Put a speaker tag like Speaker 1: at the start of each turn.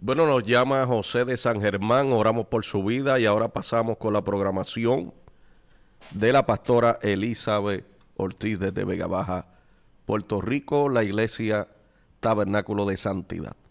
Speaker 1: Bueno, nos llama José de San Germán, oramos por su vida y ahora pasamos con la programación de la pastora Elizabeth Ortiz desde Vega Baja, Puerto Rico, la iglesia Tabernáculo de Santidad.